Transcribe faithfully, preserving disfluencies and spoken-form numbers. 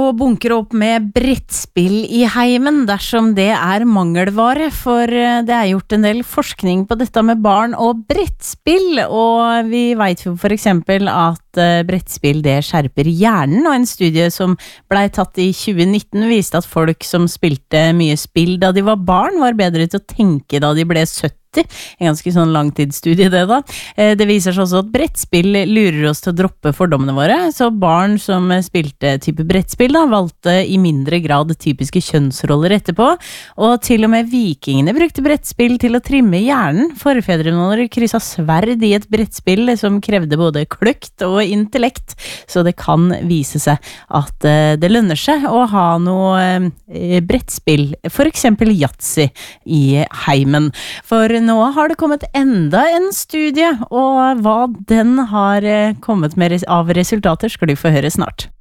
Og bunker opp med brettspill i heimen dersom det er mangelvare, for det er gjort en del forskning på dette med barn og brettspill, og vi vet jo for eksempel at brettspill det skjerper hjernen, og en studie som ble tatt i tjue nitten viste at folk som spilte mye spill da de var barn var bedre til å tenke da de ble sytti. En ganske sånn langtidsstudie det da. Det viser seg også at brettspill lurer oss til å droppe fordommene våre, så barn som spilte type brettspill da, valgte i mindre grad typiske kjønnsroller etterpå, og til og med vikingene brukte brettspill til å trimme hjernen. Forfedrene våre krysset sverd i et brettspill som krevde både kløkt og intellekt, så det kan vise seg at det lønner seg å ha noe brettspill, for eksempel Yatzy i heimen. For nå har det kommet enda en studie, og hva den har kommet med av resultater skal du få høre snart.